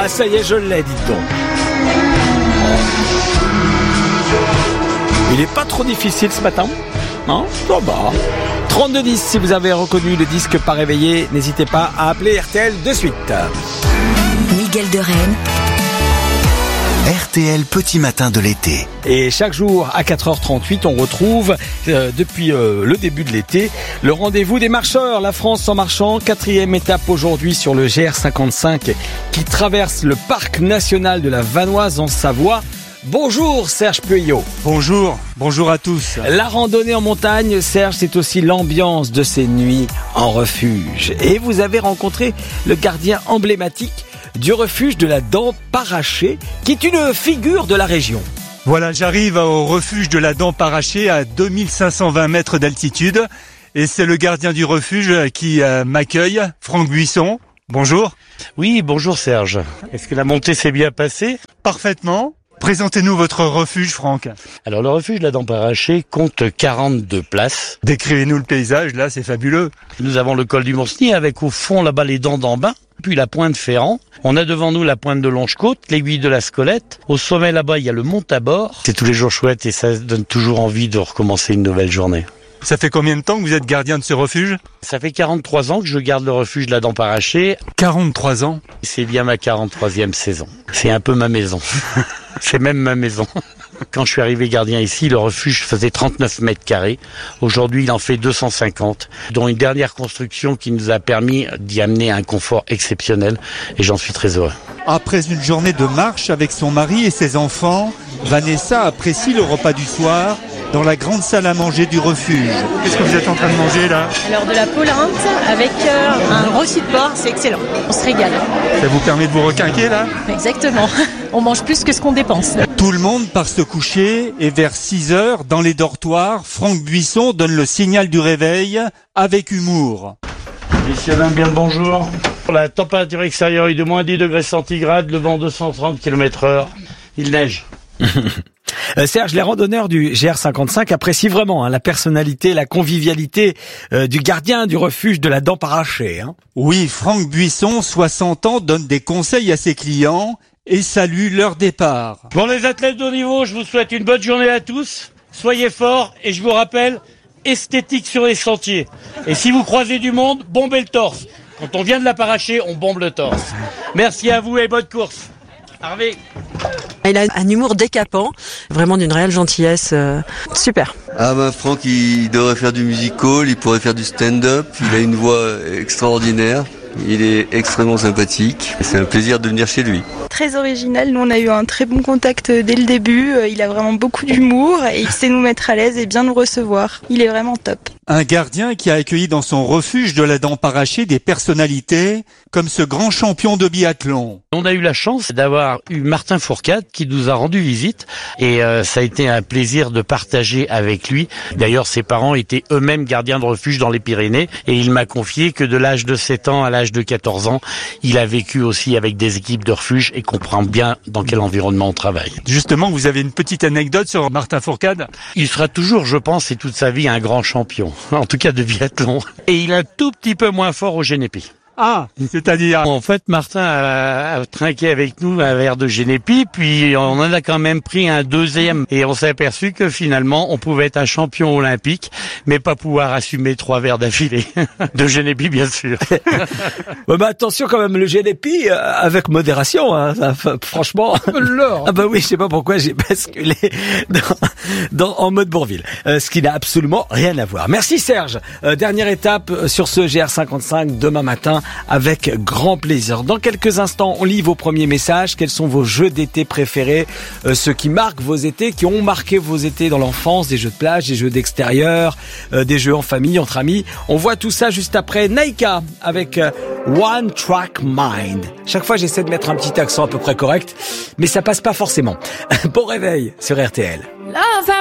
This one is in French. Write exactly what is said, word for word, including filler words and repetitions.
Ah, ça y est, je l'ai, dites donc. Il est pas trop difficile ce matin, hein? Ça va. trente-deux dix, si vous avez reconnu le disque pas réveillé, n'hésitez pas à appeler R T L de suite. Miguel de Rennes. R T L Petit Matin de l'été. Et chaque jour à quatre heures trente-huit, on retrouve, euh, depuis euh, le début de l'été, le rendez-vous des marcheurs. La France en marchant, quatrième étape aujourd'hui sur le G R cinquante-cinq qui traverse le parc national de la Vanoise en Savoie. Bonjour Serge Pueyo. Bonjour, bonjour à tous. La randonnée en montagne, Serge, c'est aussi l'ambiance de ces nuits en refuge. Et vous avez rencontré le gardien emblématique du refuge de la Dent Parachée, qui est une figure de la région. Voilà, j'arrive au refuge de la Dent Parachée à deux mille cinq cent vingt mètres d'altitude. Et c'est le gardien du refuge qui euh, m'accueille, Franck Buisson. Bonjour. Oui, bonjour Serge. Est-ce que la montée s'est bien passée ? Parfaitement. Présentez-nous votre refuge, Franck. Alors, le refuge de la Dent Parachée compte quarante-deux places. Décrivez-nous le paysage, là, c'est fabuleux. Nous avons le col du Monsny avec au fond là-bas les dents d'Ambin, puis la pointe Ferrand. On a devant nous la pointe de Longe-Côte, l'aiguille de la Scolette. Au sommet là-bas, il y a le Mont Tabor. C'est tous les jours chouette et ça donne toujours envie de recommencer une nouvelle journée. Ça fait combien de temps que vous êtes gardien de ce refuge ? Ça fait quarante-trois ans que je garde le refuge de la Dent Parachée. quarante-trois ans ? C'est bien ma quarante-troisième saison. C'est un peu ma maison. C'est même ma maison. Quand je suis arrivé gardien ici, le refuge faisait trente-neuf mètres carrés. Aujourd'hui, il en fait deux cent cinquante, dont une dernière construction qui nous a permis d'y amener un confort exceptionnel. Et j'en suis très heureux. Après une journée de marche avec son mari et ses enfants, Vanessa apprécie le repas du soir dans la grande salle à manger du refuge. Qu'est-ce que vous êtes en train de manger là ? Alors de la polente avec euh, un rôti de porc, c'est excellent. On se régale. Ça vous permet de vous requinquer là ? Exactement. On mange plus que ce qu'on dépense. Tout le monde part se coucher et vers six heures, dans les dortoirs, Franck Buisson donne le signal du réveil avec humour. Messieurs, dames, bien le bonjour. La température extérieure est de moins dix degrés centigrades, le vent deux cent trente kilomètres heure. Il neige. Euh, Serge, les randonneurs du G R cinquante-cinq apprécient vraiment hein, la personnalité, la convivialité euh, du gardien du refuge de la Dent Parachée. Hein. Oui, Franck Buisson, soixante ans, donne des conseils à ses clients et salue leur départ. Pour les athlètes de haut niveau, je vous souhaite une bonne journée à tous. Soyez forts et je vous rappelle, esthétique sur les sentiers. Et si vous croisez du monde, bombez le torse. Quand on vient de la Parachée, on bombe le torse. Merci à vous et bonne course. Harvey. Il a un humour décapant, vraiment d'une réelle gentillesse, euh, super. Ah bah Franck, il devrait faire du musical, il pourrait faire du stand-up, il a une voix extraordinaire, il est extrêmement sympathique, c'est un plaisir de venir chez lui. Très original, nous on a eu un très bon contact dès le début, il a vraiment beaucoup d'humour et il sait nous mettre à l'aise et bien nous recevoir, il est vraiment top. Un gardien qui a accueilli dans son refuge de la Dent Parachée des personnalités comme ce grand champion de biathlon. On a eu la chance d'avoir eu Martin Fourcade qui nous a rendu visite et euh, ça a été un plaisir de partager avec lui. D'ailleurs, ses parents étaient eux-mêmes gardiens de refuge dans les Pyrénées et il m'a confié que de l'âge de sept ans à l'âge de quatorze ans, il a vécu aussi avec des équipes de refuge et comprend bien dans quel environnement on travaille. Justement, vous avez une petite anecdote sur Martin Fourcade ? Il sera toujours, je pense, et toute sa vie, un grand champion. En tout cas de biathlon. Et il est un tout petit peu moins fort au Génépi. Ah, c'est-à-dire... En fait, Martin a, a trinqué avec nous un verre de Génépi, puis on en a quand même pris un deuxième. Et on s'est aperçu que finalement, on pouvait être un champion olympique, mais pas pouvoir assumer trois verres d'affilée. De Génépi, bien sûr. Ouais, bah attention quand même, le Génépi, euh, avec modération, hein, ça, franchement... Ah bah oui, je sais pas pourquoi j'ai basculé dans, dans, en mode Bourville, euh, ce qui n'a absolument rien à voir. Merci Serge. Euh, dernière étape sur ce G R cinquante-cinq, demain matin, avec grand plaisir. Dans quelques instants, on lit vos premiers messages. Quels sont vos jeux d'été préférés, euh, ceux qui marquent vos étés, qui ont marqué vos étés dans l'enfance, des jeux de plage, des jeux d'extérieur, euh, des jeux en famille, entre amis. On voit tout ça juste après Naika avec euh, One Track Mind. Chaque fois, j'essaie de mettre un petit accent à peu près correct, mais ça passe pas forcément. Bon réveil sur R T L.